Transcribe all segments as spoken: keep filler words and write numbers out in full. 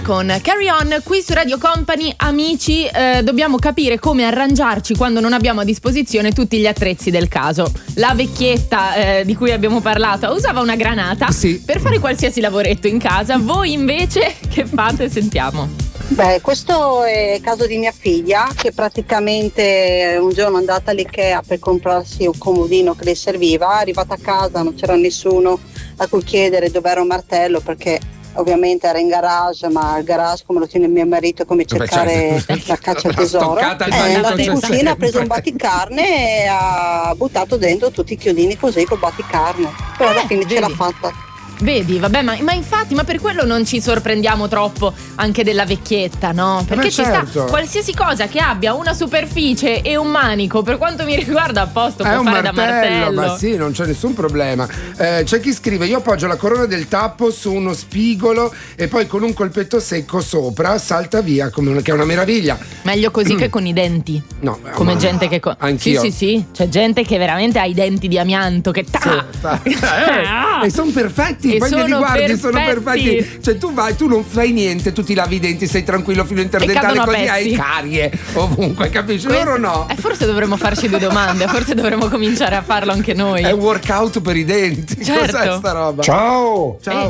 Con Carry On qui su Radio Company. Amici, eh, dobbiamo capire come arrangiarci quando non abbiamo a disposizione tutti gli attrezzi del caso. La vecchietta eh, di cui abbiamo parlato usava una granata sì. per fare qualsiasi lavoretto in casa. Voi invece che fate? Sentiamo. Beh, questo è il caso di mia figlia, che praticamente un giorno è andata all'Ikea per comprarsi un comodino che le serviva. È arrivata a casa, non c'era nessuno a cui chiedere dove era un martello, perché ovviamente era in garage, ma il garage come lo tiene mio marito, come cercare Beh, certo. la caccia al tesoro, è andata in cucina, ha preso un batticarne e ha buttato dentro tutti i chiodini così col batticarne, poi alla Eh, fine vedi. ce l'ha fatta. Vedi, vabbè, ma, ma infatti, ma per quello non ci sorprendiamo troppo anche della vecchietta, no? Perché Ma ci certo. sta qualsiasi cosa che abbia una superficie e un manico, per quanto mi riguarda, a posto, È può un fare martello, da martello. ma sì, non c'è nessun problema. Eh, c'è chi scrive: io appoggio la corona del tappo su uno spigolo e poi con un colpetto secco sopra salta via, come una, che è una meraviglia. Meglio così che con i denti. No, Come ma- gente che co- anch'io. Sì, sì, sì. C'è gente che veramente ha i denti di amianto che ta! Eh, e sono perfetti, E poi sono li guardi, sono perfetti. perfetti. Cioè tu vai, tu non fai niente, tu ti lavi i denti, sei tranquillo, filo interdentale, cadono a così hai pezzi. carie ovunque, capisci? Questo- Loro no. Eh, forse dovremmo farci due domande, forse dovremmo cominciare a farlo anche noi. È un workout per i denti. Certo. Cos'è sta roba? Ciao, Ciao.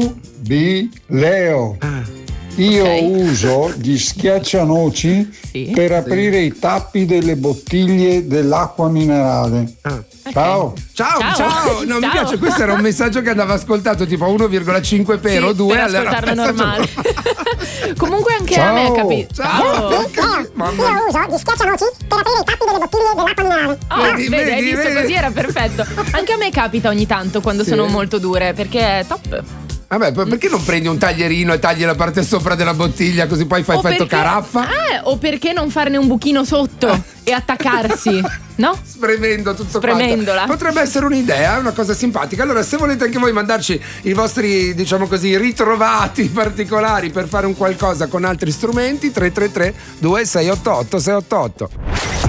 Giubileo. Io Ok. uso gli schiaccianoci Sì. per aprire i tappi delle bottiglie dell'acqua minerale. Ah. Ciao. Ciao, Ciao. ciao, non mi Ciao. piace, questo era un messaggio che andava ascoltato tipo a uno virgola cinque per o Sì, due per allora ascoltarlo messaggio normale. Comunque anche Ciao. a me è capito. Ciao. Mamma mia. Io uso gli schiaccianoci per aprire i tappi delle bottiglie dell'acqua minerale. Oh, Vedi, vedi, hai vedi, visto, vedi. così era perfetto. Anche a me capita ogni tanto quando Sì. sono molto dure, perché è top. Vabbè, poi perché non prendi un taglierino e tagli la parte sopra della bottiglia così poi fai O effetto perché- caraffa? Eh, o perché non farne un buchino sotto e attaccarsi, no? Spremendo tutto Spremendola. quanto. Potrebbe essere un'idea, una cosa simpatica. Allora, se volete anche voi mandarci i vostri, diciamo così, ritrovati particolari per fare un qualcosa con altri strumenti, tre tre tre due sei otto otto sei otto otto.